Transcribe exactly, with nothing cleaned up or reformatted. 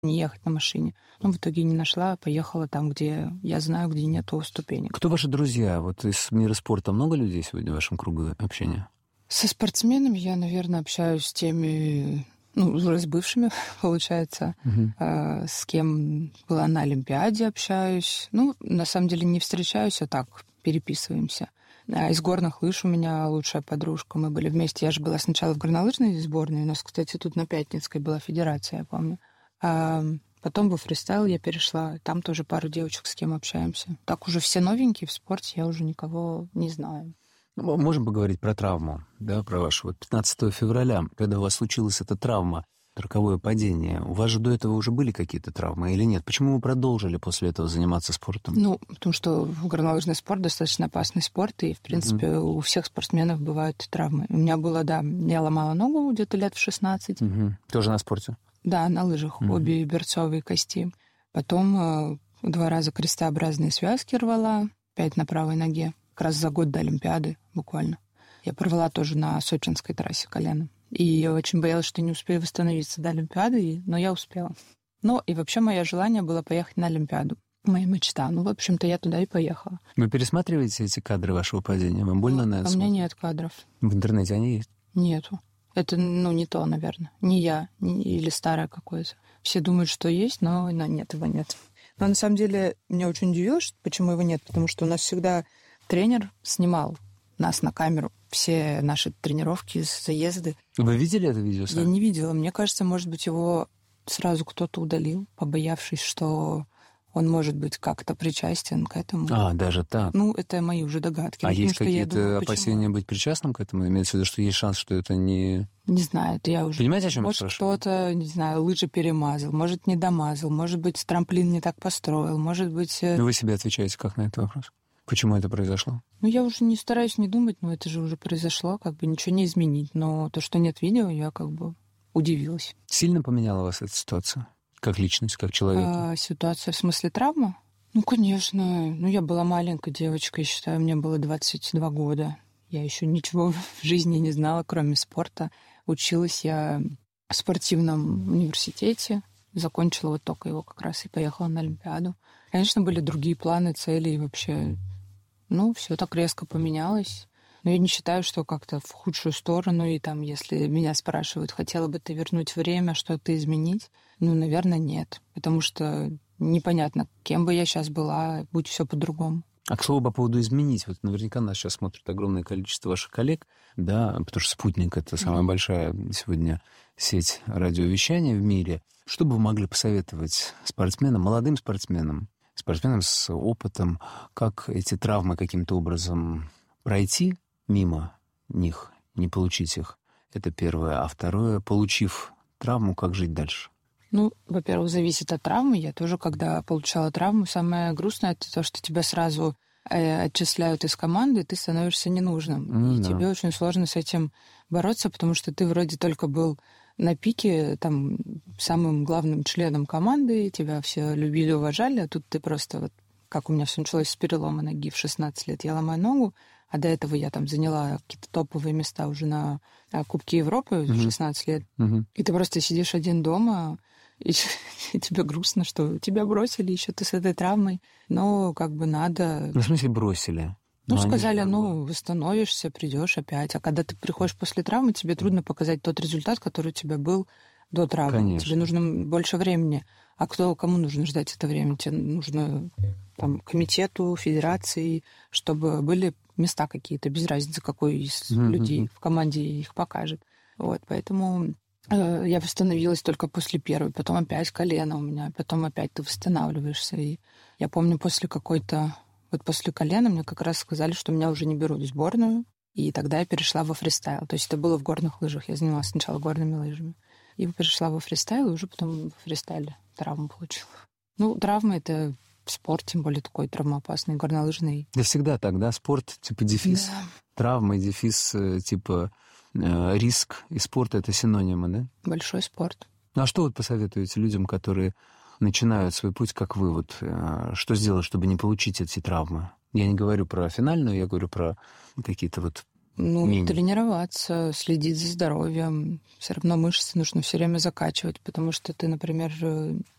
не ехать на машине. Но в итоге не нашла, поехала там, где я знаю, где нету ступенек. Кто ваши друзья? Вот из мира спорта много людей сегодня в вашем кругу общения? Со спортсменами я, наверное, общаюсь с теми, ну, уже с бывшими, получается. Угу. А, с кем была на Олимпиаде, общаюсь. Ну, на самом деле не встречаюсь, а так переписываемся. А из горных лыж у меня лучшая подружка. Мы были вместе. Я же была сначала в горнолыжной сборной. У нас, кстати, тут на Пятницкой была федерация, я помню. А потом во фристайл я перешла. Там тоже пару девочек, с кем общаемся. Так уже все новенькие в спорте, я уже никого не знаю. Ну, можем поговорить про травму, да, про вашу. Вот пятнадцатого февраля, когда у вас случилась эта травма, роковое падение, у вас же до этого уже были какие-то травмы или нет? Почему вы продолжили после этого заниматься спортом? Ну, потому что горнолыжный спорт достаточно опасный спорт, и, в принципе, mm-hmm. у всех спортсменов бывают травмы. У меня было, да, я ломала ногу где-то лет в шестнадцать. Mm-hmm. Тоже на спорте? Да, на лыжах, mm-hmm. обе берцовые кости. Потом э, два раза крестообразные связки рвала, пять на правой ноге, как раз за год до Олимпиады буквально. Я порвала тоже на сочинской трассе колено. И я очень боялась, что не успею восстановиться до Олимпиады, но я успела. Ну, и вообще мое желание было поехать на Олимпиаду. Моя мечта. Ну, в общем-то, я туда и поехала. Вы пересматриваете эти кадры вашего падения? Вам больно на это? У меня нет кадров. В интернете они есть? Нету. Это, ну, не то, наверное. Не я, не, или старое какое-то. Все думают, что есть, но, но нет, его нет. Но на самом деле меня очень удивило, что, почему его нет. Потому что у нас всегда тренер снимал нас на камеру, все наши тренировки, заезды. Вы видели это видео сами? Я не видела. Мне кажется, может быть, его сразу кто-то удалил, побоявшись, что он может быть как-то причастен к этому. А, даже так? Ну, это мои уже догадки. А Потому есть что я какие-то думаю, опасения почему? быть причастным к этому? Имеется в виду, что есть шанс, что это не... Не знаю, это я уже... Понимаете, о чем может, я спрашиваю? кто-то, не знаю, лыжи перемазал, может, не домазал, может быть, трамплин не так построил, может быть... Ну, вы себе отвечаете как на этот вопрос? Почему это произошло? Ну, я уже не стараюсь не думать, но это же уже произошло, как бы ничего не изменить. Но то, что нет видео, я как бы удивилась. Сильно поменяла вас эта ситуация? Как личность, как человек? А, ситуация в смысле травмы? Ну, конечно. Ну, я была маленькой девочкой, считаю, мне было двадцать два года. Я еще ничего в жизни не знала, кроме спорта. Училась я в спортивном университете. Закончила вот только его как раз и поехала на Олимпиаду. Конечно, были другие планы, цели и вообще... Ну, все так резко поменялось. Но я не считаю, что как-то в худшую сторону. И там, если меня спрашивают, хотела бы ты вернуть время, что-то изменить? Ну, наверное, нет. Потому что непонятно, кем бы я сейчас была, будь все по-другому. А к слову, по поводу изменить. Вот наверняка нас сейчас смотрит огромное количество ваших коллег, да, потому что «Спутник» — это самая большая сегодня сеть радиовещания в мире. Что бы вы могли посоветовать спортсменам, молодым спортсменам, спортсменам с опытом, как эти травмы каким-то образом пройти мимо них, не получить их? Это первое. А второе, получив травму, как жить дальше? Ну, во-первых, зависит от травмы. Я тоже, когда получала травму, самое грустное — это то, что тебя сразу э, отчисляют из команды, и ты становишься ненужным. Mm, и да. тебе очень сложно с этим бороться, потому что ты вроде только был на пике, там, самым главным членом команды, тебя все любили, уважали, а тут ты просто, вот, как у меня все началось с перелома ноги в шестнадцать лет, я ломаю ногу, а до этого я там заняла какие-то топовые места уже на Кубке Европы в шестнадцать лет, Mm-hmm. и ты просто сидишь один дома, и, и тебе грустно, что тебя бросили, еще ты с этой травмой, но как бы надо... Ну, в смысле, бросили? Ну, Но сказали, они... ну, восстановишься, придешь опять. А когда ты приходишь после травмы, тебе трудно показать тот результат, который у тебя был до травмы. Конечно. Тебе нужно больше времени. А кто, кому нужно ждать это время? Тебе нужно там, комитету, федерации, чтобы были места какие-то, без разницы, какой из mm-hmm. людей в команде их покажет. Вот, поэтому э, я восстановилась только после первой, потом опять колено у меня, потом опять ты восстанавливаешься. И я помню, после какой-то... Вот после колена мне как раз сказали, что меня уже не берут в сборную, и тогда я перешла во фристайл. То есть это было в горных лыжах. Я занималась сначала горными лыжами. И перешла во фристайл, и уже потом во фристайле травму получила. Ну, травма — это спорт, тем более такой травмоопасный, горнолыжный. Да всегда так, да? Спорт, типа дефис. Да. Травма и дефис, типа э, риск и спорт — это синонимы, да? Большой спорт. Ну, а что вы посоветуете людям, которые начинают свой путь, как вы? Вот, что сделать, чтобы не получить эти травмы? Я не говорю про финальную, я говорю про какие-то вот Ну, Минимум. тренироваться, следить за здоровьем. Все равно мышцы нужно все время закачивать, потому что ты, например,